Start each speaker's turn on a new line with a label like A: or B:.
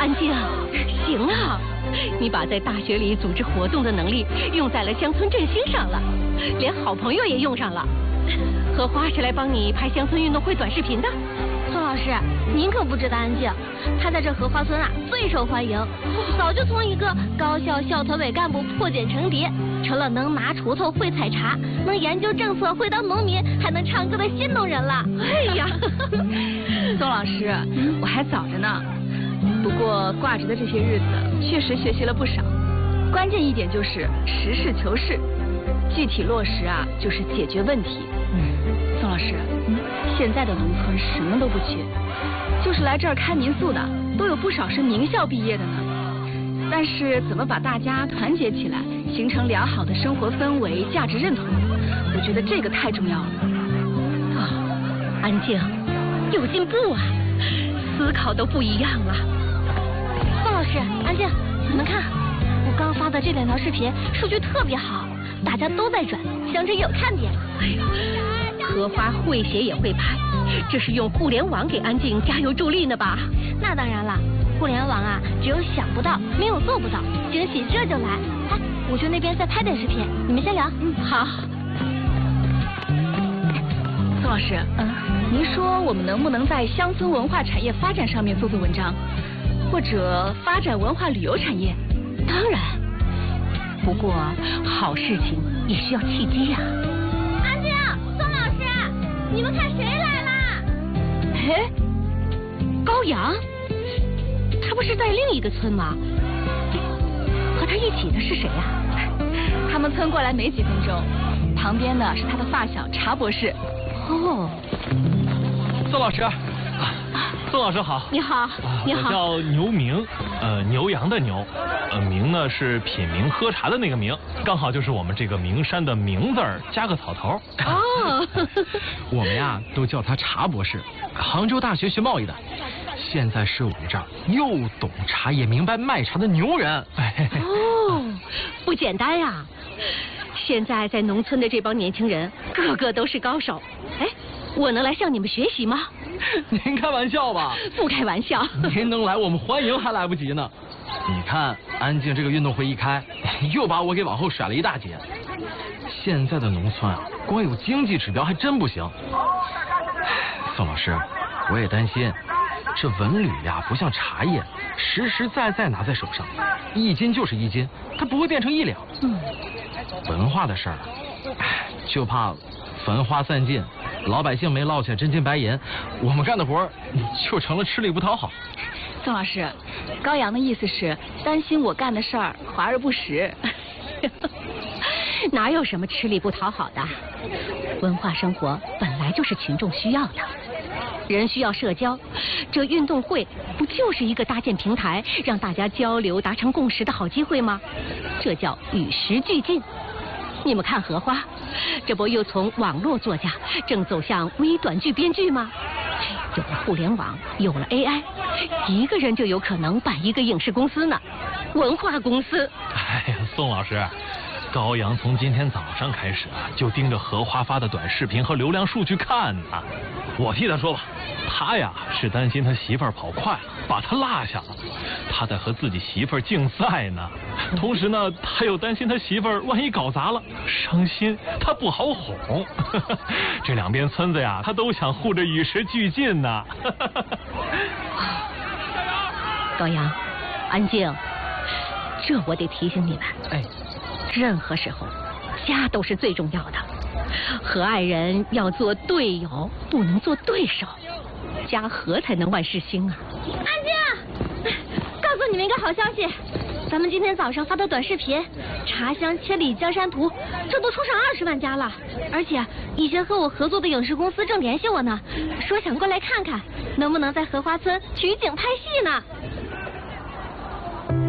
A: 安静，行啊！你把在大学里组织活动的能力用在了乡村振兴上了，连好朋友也用上了。荷花是来帮你拍乡村运动会短视频的。
B: 宋老师，您可不知道安静，她在这荷花村啊最受欢迎，早就从一个高校校团委干部破茧成蝶，成了能拿锄头会采茶，能研究政策会当农民，还能唱歌的新农人了。
A: 哎呀，
C: 宋老师，我还早着呢。不过挂职的这些日子，确实学习了不少。关键一点就是实事求是，具体落实啊，就是解决问题。宋老师，现在的农村什么都不缺，就是来这儿开民宿的，都有不少是名校毕业的呢。但是怎么把大家团结起来，形成良好的生活氛围、价值认同，我觉得这个太重要了。
A: 安静，有进步啊，思考都不一样了。
B: 宋老师，安静，你们看，我刚发的这2条视频数据特别好，大家都在转，相信有看点。
A: 哎呀，荷花会写也会拍，这是用互联网给安静加油助力呢吧？
B: 那当然了，互联网啊，只有想不到，没有做不到，惊喜这就来。哎，我去那边再拍点视频，你们先聊。
A: 好。
C: 宋老师，您说我们能不能在乡村文化产业发展上面做文章，或者发展文化旅游产业？
A: 当然，不过好事情也需要契机呀。
B: 安静，宋老师，你们看谁来啦？
A: 哎，高阳，他不是在另一个村吗？和他一起的是谁呀？
C: 他们村过来没几分钟，旁边呢是他的发小查博士。
A: 哦，
D: 宋老师，宋老师好。
A: 你好，你好。
D: 我叫牛明，牛羊的牛，明呢是品茗喝茶的那个明，刚好就是我们这个名山的名字加个草头。
A: 哦，
E: 我们呀都叫他查博士，杭州大学学贸易的，现在是我们这儿又懂茶也明白卖茶的牛人。
A: 哦，不简单呀。现在在农村的这帮年轻人，个个都是高手。哎，我能来向你们学习吗？
E: 您开玩笑吧？
A: 不开玩笑。
E: 您能来，我们欢迎还来不及呢。你看，安静这个运动会一开，又把我给往后甩了一大截。现在的农村啊，光有经济指标还真不行。宋老师，我也担心，这文旅呀不像茶叶，实实在在拿在手上，1斤就是1斤，它不会变成1两。文化的事儿，就怕繁花散尽，老百姓没落下真金白银，我们干的活就成了吃力不讨好。
C: 宋老师，高阳的意思是担心我干的事儿华而不实。
A: 哪有什么吃力不讨好的？文化生活本来就是群众需要的，人需要社交，这运动会不就是一个搭建平台，让大家交流达成共识的好机会吗？这叫与时俱进。你们看荷花，这不又从网络作家正走向微短剧编剧吗？有了互联网，有了 AI， 一个人就有可能办一个影视公司呢，文化公司。
D: 哎呀，宋老师，高阳从今天早上开始啊，就盯着荷花发的短视频和流量数据看呢。我替他说吧，他呀是担心他媳妇儿跑快了，把他落下了，他在和自己媳妇儿竞赛呢。同时呢，他又担心他媳妇儿万一搞砸了，伤心，他不好哄。这两边村子呀，他都想护着与时俱进呢。
A: 高阳，安静，这我得提醒你们。
E: 哎，
A: 任何时候，家都是最重要的。和爱人要做队友，不能做对手，家和才能万事兴啊！
B: 安静，告诉你们一个好消息，咱们今天早上发的短视频《茶香千里江山图》，这都冲上20万加了。而且一些和我合作的影视公司正联系我呢，说想过来看看，能不能在荷花村取景拍戏呢。